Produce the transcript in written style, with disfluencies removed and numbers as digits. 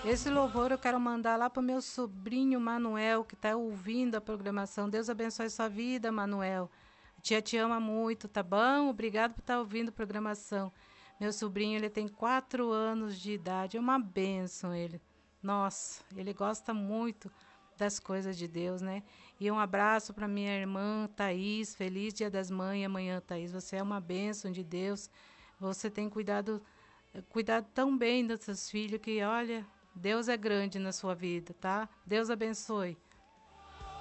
Esse louvor eu quero mandar lá para o meu sobrinho Manuel, que está ouvindo a programação. Deus abençoe sua vida, Manuel. A tia te ama muito, tá bom? Obrigado por estar ouvindo a programação. Meu sobrinho, ele tem 4 anos de idade. É uma bênção ele. Nossa, ele gosta muito das coisas de Deus, né? E um abraço para minha irmã Thaís. Feliz Dia das Mães amanhã, Thaís. Você é uma bênção de Deus. Você tem cuidado tão bem dos seus filhos que, olha, Deus é grande na sua vida, tá? Deus abençoe.